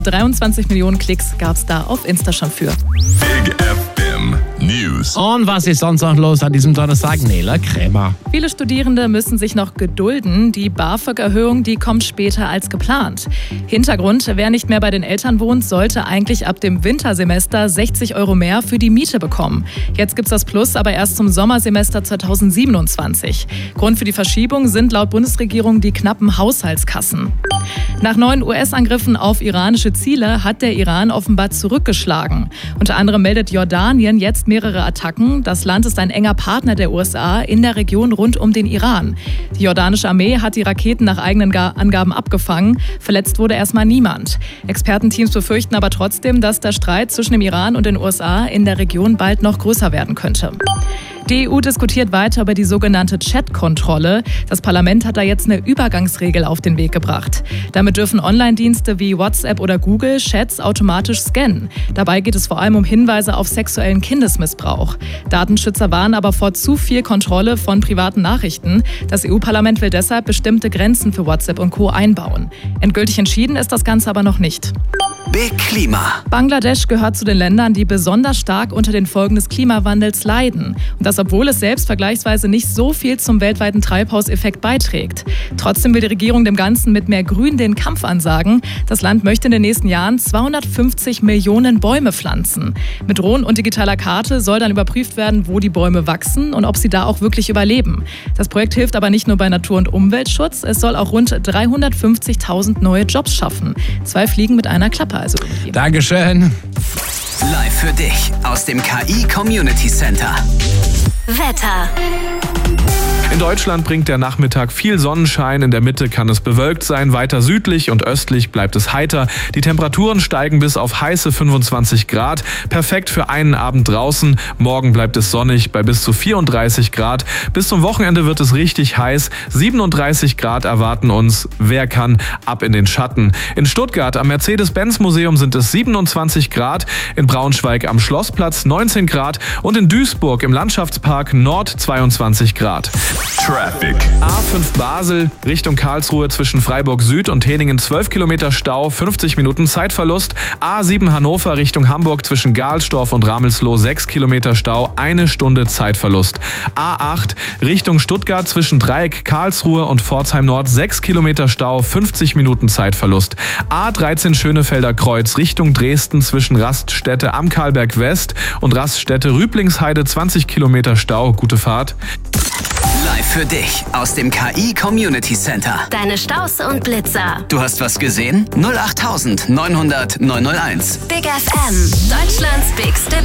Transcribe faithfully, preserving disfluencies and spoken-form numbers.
dreiundzwanzig Millionen Klicks gab es da auf Insta schon für. Big F M News. Und was ist sonst noch los an diesem Donnerstag? Nela Krämer. Viele Studierende müssen sich noch gedulden. Die BAföG-Erhöhung, die kommt später als geplant. Hintergrund: Wer nicht mehr bei den Eltern wohnt, sollte eigentlich ab dem Wintersemester sechzig Euro mehr für die Miete bekommen. Jetzt gibt's das Plus, aber erst zum Sommersemester zweitausendsiebenundzwanzig. Grund für die Verschiebung sind laut Bundesregierung die knappen Haushaltskassen. Nach neuen U S-Angriffen auf iranische Ziele hat der Iran offenbar zurückgeschlagen. Unter anderem meldet Jordanien jetzt mehrere Attacken. Das Land ist ein enger Partner der U S A in der Region rund um den Iran. Die jordanische Armee hat die Raketen nach eigenen Angaben abgefangen. Verletzt wurde erstmal niemand. Expertenteams befürchten aber trotzdem, dass der Streit zwischen dem Iran und den U S A in der Region bald noch größer werden könnte. Die E U diskutiert weiter über die sogenannte Chat-Kontrolle. Das Parlament hat da jetzt eine Übergangsregel auf den Weg gebracht. Damit dürfen Online-Dienste wie WhatsApp oder Google Chats automatisch scannen. Dabei geht es vor allem um Hinweise auf sexuellen Kindesmissbrauch. Datenschützer warnen aber vor zu viel Kontrolle von privaten Nachrichten. Das E U-Parlament will deshalb bestimmte Grenzen für WhatsApp und Co. einbauen. Endgültig entschieden ist das Ganze aber noch nicht. Big Klima. Bangladesch gehört zu den Ländern, die besonders stark unter den Folgen des Klimawandels leiden. Und das, obwohl es selbst vergleichsweise nicht so viel zum weltweiten Treibhauseffekt beiträgt. Trotzdem will die Regierung dem Ganzen mit mehr Grün den Kampf ansagen. Das Land möchte in den nächsten Jahren zweihundertfünfzig Millionen Bäume pflanzen. Mit Drohnen und digitaler Karte soll dann überprüft werden, wo die Bäume wachsen und ob sie da auch wirklich überleben. Das Projekt hilft aber nicht nur bei Natur- und Umweltschutz. Es soll auch rund dreihundertfünfzigtausend neue Jobs schaffen. Zwei Fliegen mit einer Klappe. Also Dankeschön. Live für dich aus dem K I Community Center. Wetter. In Deutschland bringt der Nachmittag viel Sonnenschein. In der Mitte kann es bewölkt sein. Weiter südlich und östlich bleibt es heiter. Die Temperaturen steigen bis auf heiße fünfundzwanzig Grad. Perfekt für einen Abend draußen. Morgen bleibt es sonnig bei bis zu vierunddreißig Grad. Bis zum Wochenende wird es richtig heiß. siebenunddreißig Grad erwarten uns. Wer kann, ab in den Schatten. In Stuttgart am Mercedes-Benz-Museum sind es siebenundzwanzig Grad. In Braunschweig am Schlossplatz neunzehn Grad. Und in Duisburg im Landschaftspark Nord zweiundzwanzig Grad. Traffic. A fünf Basel Richtung Karlsruhe zwischen Freiburg Süd und Heningen zwölf Kilometer Stau, fünfzig Minuten Zeitverlust. A sieben Hannover Richtung Hamburg zwischen Gahlsdorf und Ramelsloh sechs Kilometer Stau, eine Stunde Zeitverlust. A acht Richtung Stuttgart zwischen Dreieck Karlsruhe und Pforzheim Nord sechs Kilometer Stau, fünfzig Minuten Zeitverlust. A dreizehn Schönefelder Kreuz Richtung Dresden zwischen Raststätte am Karlberg West und Raststätte Rüblingsheide zwanzig Kilometer Stau, gute Fahrt. Live für dich aus dem K I Community Center. Deine Staus und Blitzer. Du hast was gesehen? null acht neunhundert neunhundert neunhunderteins. Big F M. Deutschlands bigste